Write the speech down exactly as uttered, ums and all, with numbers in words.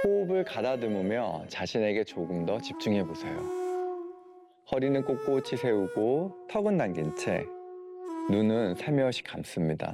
호흡을 가다듬으며 자신에게 조금 더 집중해 보세요. 허리는 꼿꼿이 세우고 턱은 당긴 채 눈은 살며시 감습니다.